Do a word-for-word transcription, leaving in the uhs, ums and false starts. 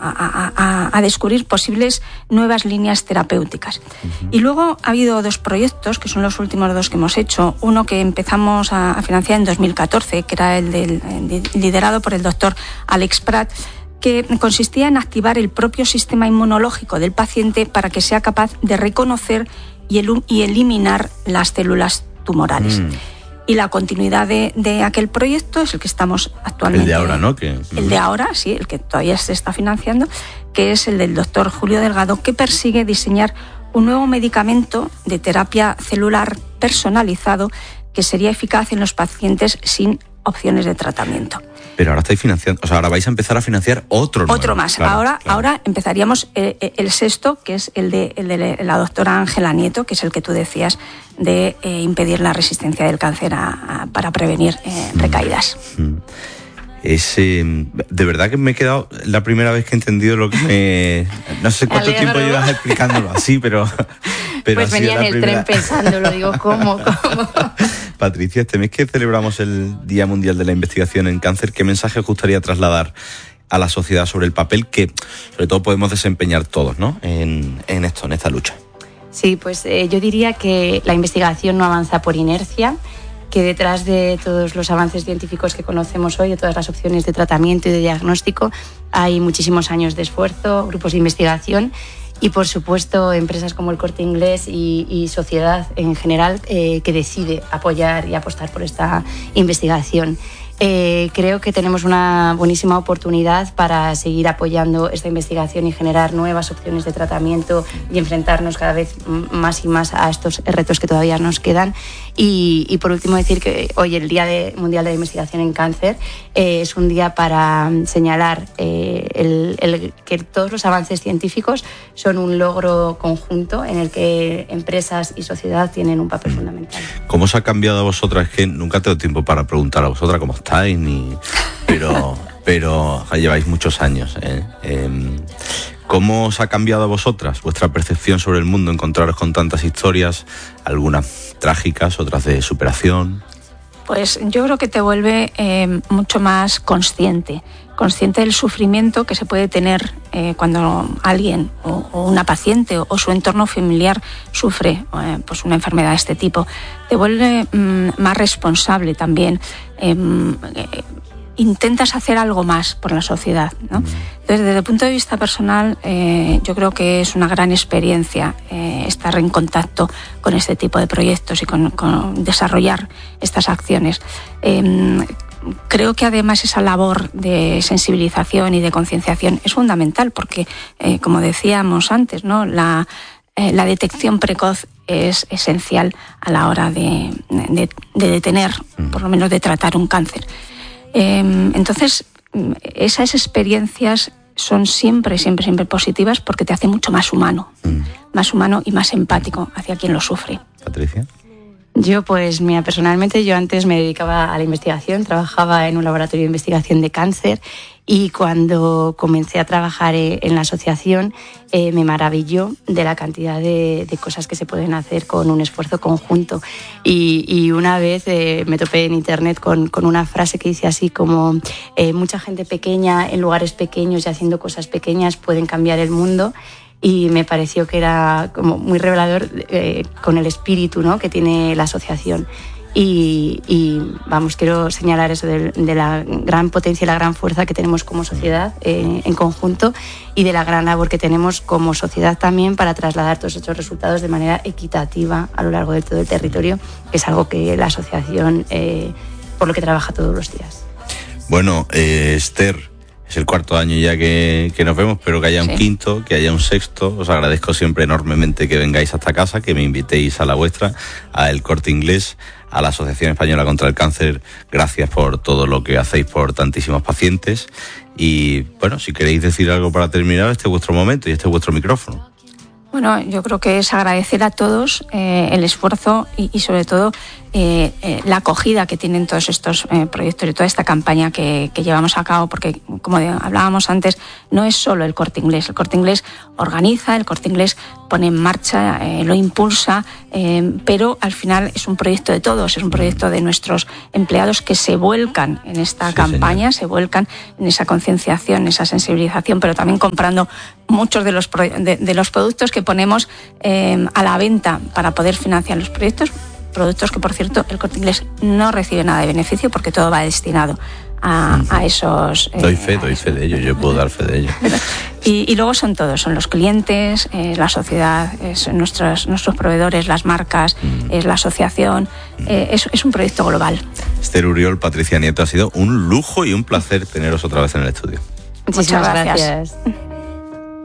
a, a, a descubrir posibles nuevas líneas terapéuticas. Uh-huh. Y luego ha habido dos proyectos, que son los últimos dos que hemos hecho. Uno que empezamos a, a financiar en dos mil catorce, que era el, del, el liderado por el doctor Alex Prat, que consistía en activar el propio sistema inmunológico del paciente para que sea capaz de reconocer y, el, y eliminar las células tumorales. Mm. Y la continuidad de, de aquel proyecto es el que estamos actualmente... El de ahora, ¿no? Que... El de ahora, sí, el que todavía se está financiando, que es el del doctor Julio Delgado, que persigue diseñar un nuevo medicamento de terapia celular personalizado que sería eficaz en los pacientes sin opciones de tratamiento. Pero ahora estáis financiando, o sea, ahora vais a empezar a financiar otro nuevo. Otro más. Claro, ahora, claro. ahora empezaríamos el, el sexto, que es el de, el de la doctora Ángela Nieto, que es el que tú decías, de eh, impedir la resistencia del cáncer a, a, para prevenir eh, recaídas. Mm. Es, eh, de verdad que me he quedado la primera vez que he entendido lo que me... No sé cuánto tiempo llevas explicándolo así, pero... pero pues venía en el primera... tren pensándolo, digo, ¿cómo? ¿Cómo? Patricia, este mes que celebramos el Día Mundial de la Investigación en Cáncer, ¿qué mensaje os gustaría trasladar a la sociedad sobre el papel que, sobre todo, podemos desempeñar todos, ¿no? en, en esto, en esta lucha? Sí, pues eh, yo diría que la investigación no avanza por inercia, que detrás de todos los avances científicos que conocemos hoy, de todas las opciones de tratamiento y de diagnóstico, hay muchísimos años de esfuerzo, grupos de investigación y, por supuesto, empresas como el Corte Inglés y, y sociedad en general eh, que decide apoyar y apostar por esta investigación. Eh, creo que tenemos una buenísima oportunidad para seguir apoyando esta investigación y generar nuevas opciones de tratamiento y enfrentarnos cada vez más y más a estos retos que todavía nos quedan. Y, y por último decir que hoy el Día de, Mundial de la Investigación en Cáncer eh, es un día para señalar eh, el, el, que todos los avances científicos son un logro conjunto en el que empresas y sociedad tienen un papel fundamental. ¿Cómo os ha cambiado a vosotras? Es que nunca tengo tiempo para preguntar a vosotras cómo estáis, ni... pero, pero lleváis muchos años, ¿eh? Eh, ¿Cómo os ha cambiado a vosotras vuestra percepción sobre el mundo, encontraros con tantas historias, algunas trágicas, otras de superación? Pues yo creo que te vuelve eh, mucho más consciente, consciente del sufrimiento que se puede tener eh, cuando alguien o, o una paciente o, o su entorno familiar sufre eh, pues una enfermedad de este tipo. Te vuelve mm, más responsable también. Eh, eh, intentas hacer algo más por la sociedad, ¿no? Entonces, desde el punto de vista personal, eh, yo creo que es una gran experiencia eh, estar en contacto con este tipo de proyectos y con, con desarrollar estas acciones. Eh, creo que además esa labor de sensibilización y de concienciación es fundamental porque, eh, como decíamos antes, ¿no? la, eh, la detección precoz es esencial a la hora de, de, de detener, por lo menos de tratar un cáncer. Eh, entonces, esas experiencias son siempre, siempre, siempre positivas porque te hace mucho más humano, mm. más humano y más empático hacia quien lo sufre. Patricia. Yo, pues, mira, personalmente, yo antes me dedicaba a la investigación, trabajaba en un laboratorio de investigación de cáncer y cuando comencé a trabajar en la asociación eh, me maravilló de la cantidad de, de cosas que se pueden hacer con un esfuerzo conjunto. Y, y una vez eh, me topé en internet con, con una frase que dice así como eh, mucha gente pequeña en lugares pequeños y haciendo cosas pequeñas pueden cambiar el mundo. Y me pareció que era como muy revelador eh, con el espíritu, ¿no? que tiene la asociación. Y, y vamos, quiero señalar eso de, de la gran potencia y la gran fuerza que tenemos como sociedad eh, en conjunto y de la gran labor que tenemos como sociedad también para trasladar todos estos resultados de manera equitativa a lo largo de todo el territorio, que es algo que la asociación eh, por lo que trabaja todos los días. Bueno, eh, Esther, es el cuarto año ya que, que nos vemos, pero que haya un sí. quinto, que haya un sexto. Os agradezco siempre enormemente que vengáis hasta casa, que me invitéis a la vuestra, a El Corte Inglés, a la Asociación Española contra el Cáncer. Gracias por todo lo que hacéis por tantísimos pacientes. Y bueno, si queréis decir algo para terminar, este es vuestro momento y este es vuestro micrófono. Bueno, yo creo que es agradecer a todos eh, el esfuerzo y, y sobre todo eh, eh, la acogida que tienen todos estos eh, proyectos y toda esta campaña que, que llevamos a cabo, porque como hablábamos antes, no es solo el Corte Inglés. El Corte Inglés organiza, el Corte Inglés pone en marcha, eh, lo impulsa, eh, pero al final es un proyecto de todos, es un proyecto de nuestros empleados que se vuelcan en esta sí, campaña, señor. se vuelcan en esa concienciación, en esa sensibilización, pero también comprando muchos de los, pro, de, de los productos que ponemos eh, a la venta para poder financiar los proyectos, productos que, por cierto, el Corte Inglés no recibe nada de beneficio porque todo va destinado a, a esos... Eh, doy fe, doy fe de ello, yo puedo dar fe de ello. Y, y luego son todos, son los clientes, eh, la sociedad, eh, son nuestros, nuestros proveedores, las marcas, mm. es la asociación, eh, es, es un proyecto global. Esther Uriol, Patricia Nieto, ha sido un lujo y un placer teneros otra vez en el estudio. Muchísimas gracias. gracias.